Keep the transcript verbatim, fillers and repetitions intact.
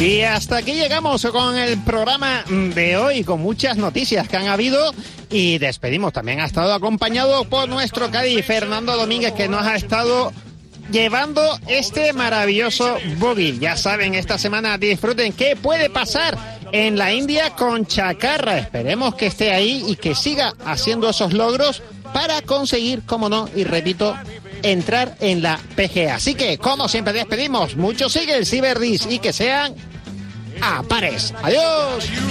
Y hasta aquí llegamos con el programa de hoy, con muchas noticias que han habido, y despedimos. También ha estado acompañado por nuestro Cádiz, Fernando Domínguez, que nos ha estado llevando este maravilloso buggy. Ya saben, esta semana disfruten qué puede pasar en la India con Chacarra. Esperemos que esté ahí y que siga haciendo esos logros para conseguir, como no, y repito, entrar en la P G A. Así que, como siempre, despedimos. Muchos sigue el Ciberdis y que sean a pares. Adiós.